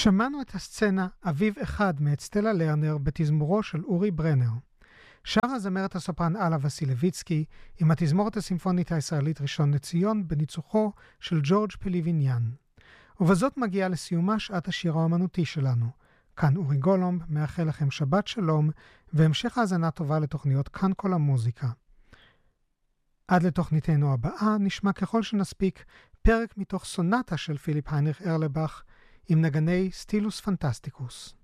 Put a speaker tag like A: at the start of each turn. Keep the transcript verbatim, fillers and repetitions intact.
A: שמענו את הסצנה אביב אחד מאת סטלה לרנר בתזמורו של אורי ברנר. שרה זמרת הסופרן אלה וסילביצקי עם התזמורת הסימפונית הישראלית ראשון לציון בניצוחו של ג'ורג' פליביניאן. ובזאת מגיעה לסיומה שעת השיר האמנותי שלנו. כאן אורי גולומב, מאחל לכם שבת שלום והמשך האזנה טובה לתוכניות כאן כל המוזיקה. עד לתוכניתנו הבאה נשמע ככל שנספיק פרק מתוך סונטה של פיליפ היינריך ארלבך עם נגני סטילוס פנטסטיקוס.